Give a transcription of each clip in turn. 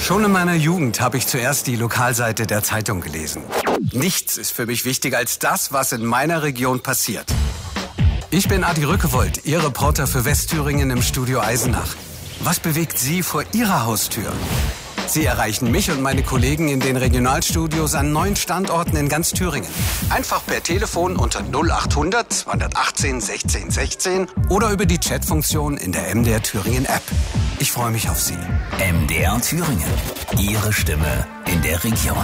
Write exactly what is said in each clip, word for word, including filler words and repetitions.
Schon in meiner Jugend habe ich zuerst die Lokalseite der Zeitung gelesen. Nichts ist für mich wichtiger als das, was in meiner Region passiert. Ich bin Adi Rückewold, Ihr Reporter für Westthüringen im Studio Eisenach. Was bewegt Sie vor Ihrer Haustür? Sie erreichen mich und meine Kollegen in den Regionalstudios an neun Standorten in ganz Thüringen. Einfach per Telefon unter null achthundert zweihundertachtzehn sechzehn sechzehn oder über die Chatfunktion in der M D R Thüringen App. Ich freue mich auf Sie. M D R Thüringen. Ihre Stimme in der Region.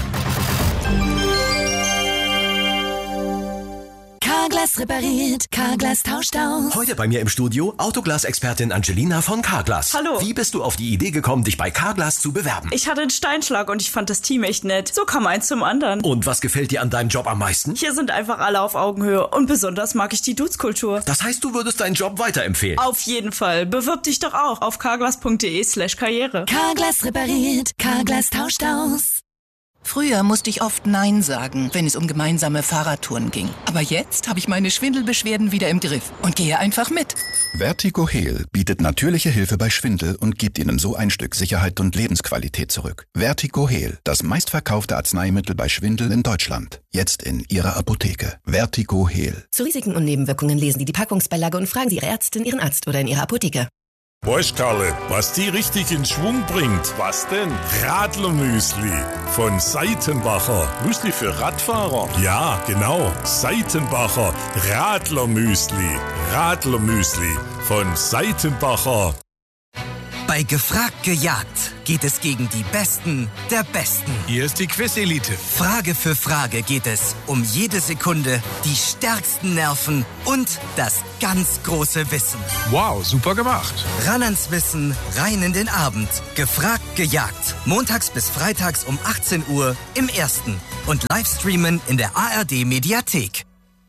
Carglass repariert, Carglass tauscht aus. Heute bei mir im Studio Autoglas-Expertin Angelina von Carglass. Hallo. Wie bist du auf die Idee gekommen, dich bei Carglass zu bewerben? Ich hatte einen Steinschlag und ich fand das Team echt nett. So kam eins zum anderen. Und was gefällt dir an deinem Job am meisten? Hier sind einfach alle auf Augenhöhe und besonders mag ich die Dudes-Kultur. Das heißt, du würdest deinen Job weiterempfehlen? Auf jeden Fall. Bewirb dich doch auch auf carglass.de slash karriere. Carglass repariert, Carglass tauscht aus. Früher musste ich oft Nein sagen, wenn es um gemeinsame Fahrradtouren ging. Aber jetzt habe ich meine Schwindelbeschwerden wieder im Griff und gehe einfach mit. Vertigo Heal bietet natürliche Hilfe bei Schwindel und gibt Ihnen so ein Stück Sicherheit und Lebensqualität zurück. Vertigo Heal, das meistverkaufte Arzneimittel bei Schwindel in Deutschland. Jetzt in Ihrer Apotheke. Vertigo Heal. Zu Risiken und Nebenwirkungen lesen Sie die Packungsbeilage und fragen Sie Ihre Ärztin, Ihren Arzt oder in Ihrer Apotheke. Weißt Karle, was die richtig in Schwung bringt? Was denn? Radlermüsli von Seitenbacher. Müsli für Radfahrer? Ja, genau. Seitenbacher Radlermüsli. Radlermüsli von Seitenbacher. Bei Gefragt gejagt geht es gegen die Besten der Besten. Hier ist die Quiz-Elite. Frage für Frage geht es um jede Sekunde, die stärksten Nerven und das ganz große Wissen. Wow, super gemacht. Ran ans Wissen, rein in den Abend. Gefragt gejagt. Montags bis freitags um achtzehn Uhr im Ersten. Und Livestreamen in der A R D-Mediathek.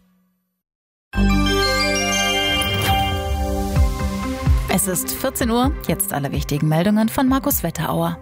Es ist vierzehn Uhr, jetzt alle wichtigen Meldungen von Markus Wetterauer.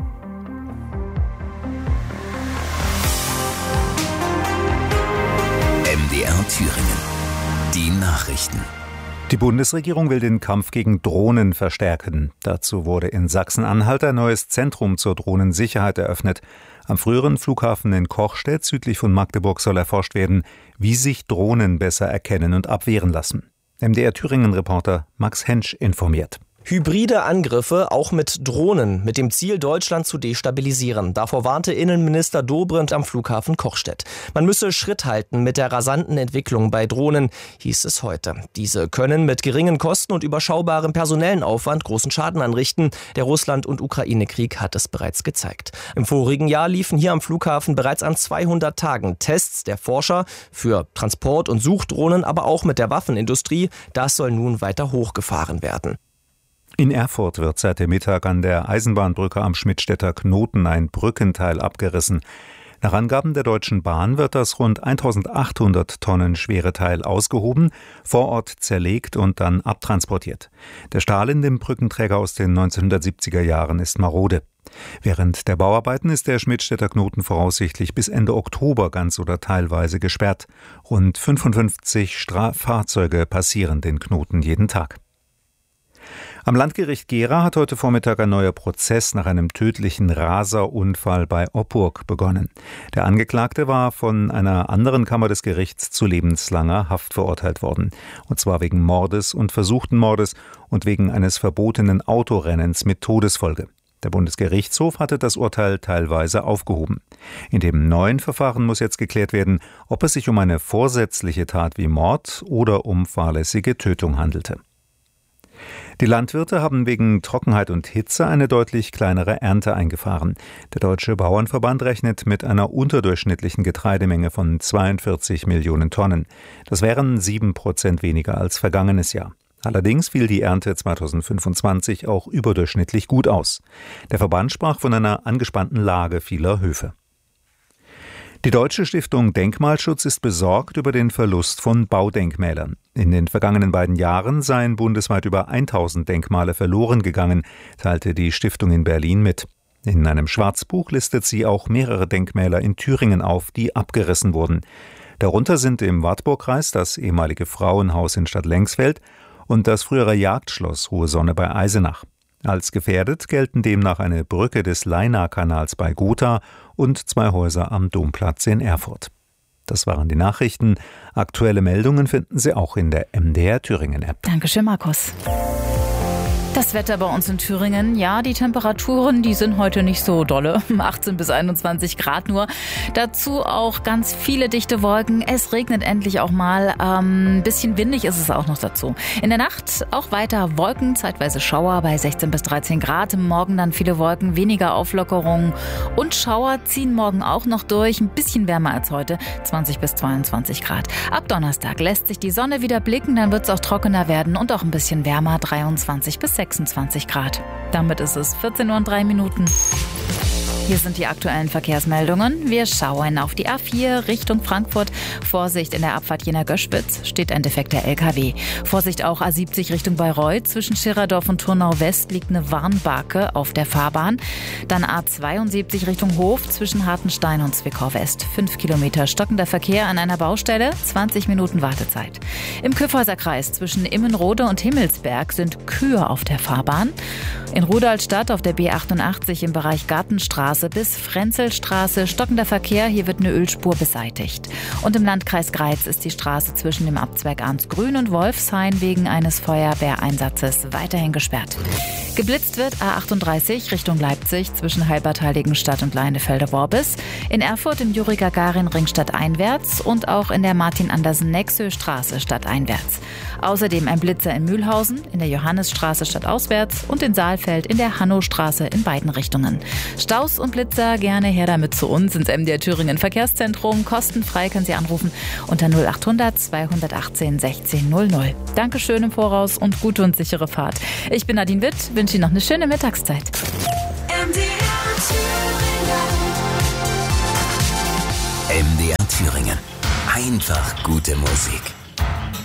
M D R Thüringen. Die Nachrichten. Die Bundesregierung will den Kampf gegen Drohnen verstärken. Dazu wurde in Sachsen-Anhalt ein neues Zentrum zur Drohnensicherheit eröffnet. Am früheren Flughafen in Kochstedt südlich von Magdeburg soll erforscht werden, wie sich Drohnen besser erkennen und abwehren lassen. M D R Thüringen-Reporter Max Hensch informiert. Hybride Angriffe auch mit Drohnen, mit dem Ziel, Deutschland zu destabilisieren. Davor warnte Innenminister Dobrindt am Flughafen Kochstedt. Man müsse Schritt halten mit der rasanten Entwicklung bei Drohnen, hieß es heute. Diese können mit geringen Kosten und überschaubarem personellen Aufwand großen Schaden anrichten. Der Russland- und Ukraine-Krieg hat es bereits gezeigt. Im vorigen Jahr liefen hier am Flughafen bereits an zweihundert Tagen Tests der Forscher für Transport- und Suchdrohnen, aber auch mit der Waffenindustrie. Das soll nun weiter hochgefahren werden. In Erfurt wird seit dem Mittag an der Eisenbahnbrücke am Schmidtstädter Knoten ein Brückenteil abgerissen. Nach Angaben der Deutschen Bahn wird das rund eintausendachthundert Tonnen schwere Teil ausgehoben, vor Ort zerlegt und dann abtransportiert. Der Stahl in dem Brückenträger aus den neunzehnhundertsiebziger Jahren ist marode. Während der Bauarbeiten ist der Schmidtstädter Knoten voraussichtlich bis Ende Oktober ganz oder teilweise gesperrt. Rund fünfundfünfzig Stra- Fahrzeuge passieren den Knoten jeden Tag. Am Landgericht Gera hat heute Vormittag ein neuer Prozess nach einem tödlichen Raserunfall bei Oppurg begonnen. Der Angeklagte war von einer anderen Kammer des Gerichts zu lebenslanger Haft verurteilt worden. Und zwar wegen Mordes und versuchten Mordes und wegen eines verbotenen Autorennens mit Todesfolge. Der Bundesgerichtshof hatte das Urteil teilweise aufgehoben. In dem neuen Verfahren muss jetzt geklärt werden, ob es sich um eine vorsätzliche Tat wie Mord oder um fahrlässige Tötung handelte. Die Landwirte haben wegen Trockenheit und Hitze eine deutlich kleinere Ernte eingefahren. Der Deutsche Bauernverband rechnet mit einer unterdurchschnittlichen Getreidemenge von zweiundvierzig Millionen Tonnen. Das wären sieben Prozent weniger als vergangenes Jahr. Allerdings fiel die Ernte zweitausendfünfundzwanzig auch überdurchschnittlich gut aus. Der Verband sprach von einer angespannten Lage vieler Höfe. Die Deutsche Stiftung Denkmalschutz ist besorgt über den Verlust von Baudenkmälern. In den vergangenen beiden Jahren seien bundesweit über tausend Denkmale verloren gegangen, teilte die Stiftung in Berlin mit. In einem Schwarzbuch listet sie auch mehrere Denkmäler in Thüringen auf, die abgerissen wurden. Darunter sind im Wartburgkreis das ehemalige Frauenhaus in Stadt Lengsfeld und das frühere Jagdschloss Hohe Sonne bei Eisenach. Als gefährdet gelten demnach eine Brücke des Leinach-Kanals bei Gotha und zwei Häuser am Domplatz in Erfurt. Das waren die Nachrichten. Aktuelle Meldungen finden Sie auch in der M D R Thüringen-App. Dankeschön, Markus. Das Wetter bei uns in Thüringen, ja, die Temperaturen, die sind heute nicht so dolle, achtzehn bis einundzwanzig Grad nur. Dazu auch ganz viele dichte Wolken, es regnet endlich auch mal, ein ähm, bisschen windig ist es auch noch dazu. In der Nacht auch weiter Wolken, zeitweise Schauer bei sechzehn bis dreizehn Grad, morgen dann viele Wolken, weniger Auflockerungen und Schauer ziehen morgen auch noch durch, ein bisschen wärmer als heute, zwanzig bis zweiundzwanzig Grad. Ab Donnerstag lässt sich die Sonne wieder blicken, dann wird es auch trockener werden und auch ein bisschen wärmer, dreiundzwanzig bis sechsundzwanzig Grad. Damit ist es vierzehn Uhr und drei Minuten. Hier sind die aktuellen Verkehrsmeldungen. Wir schauen auf die A vier Richtung Frankfurt. Vorsicht, in der Abfahrt Jena-Göschwitz steht ein defekter L K W. Vorsicht auch A siebzig Richtung Bayreuth. Zwischen Schirerdorf und Turnau West liegt eine Warnbarke auf der Fahrbahn. Dann A zweiundsiebzig Richtung Hof zwischen Hartenstein und Zwickau West. Fünf Kilometer stockender Verkehr an einer Baustelle, zwanzig Minuten Wartezeit. Im Kyffhäuserkreis zwischen Immenrode und Himmelsberg sind Kühe auf der Fahrbahn. In Rudolstadt auf der B achtundachtzig im Bereich Gartenstraße bis Frenzelstraße stockender Verkehr, hier wird eine Ölspur beseitigt. Und im Landkreis Greiz ist die Straße zwischen dem Abzweig Arnsgrün und Wolfshain wegen eines Feuerwehreinsatzes weiterhin gesperrt. Geblitzt wird A achtunddreißig Richtung Leipzig zwischen Halbertal-Heiligenstadt und Leinefelde-Worbis, in Erfurt im Juri-Gagarin-Ring stadteinwärts und auch in der Martin-Andersen-Nexö-Straße stadteinwärts. Außerdem ein Blitzer in Mühlhausen, in der Johannisstraße stadtauswärts und in Saalfeld in der Hannowstraße in beiden Richtungen. Staus und Blitzer, gerne her damit zu uns ins M D R Thüringen Verkehrszentrum. Kostenfrei können Sie anrufen unter null achthundert zweihundertachtzehn sechzehn null null. Dankeschön im Voraus und gute und sichere Fahrt. Ich bin Nadine Witt, wünsche Ihnen noch eine schöne Mittagszeit. M D R Thüringen. M D R Thüringen. Einfach gute Musik.